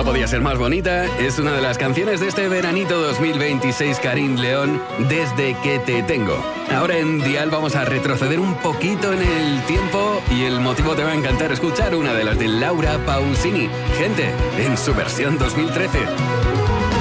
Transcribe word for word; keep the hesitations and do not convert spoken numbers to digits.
podía ser más bonita. Es una de las canciones de este veranito dos mil veintiséis, Karin León, Desde que te tengo. Ahora en Dial vamos a retroceder un poquito en el tiempo y el motivo te va a encantar escuchar una de las de Laura Pausini. Gente, en su versión dos mil trece.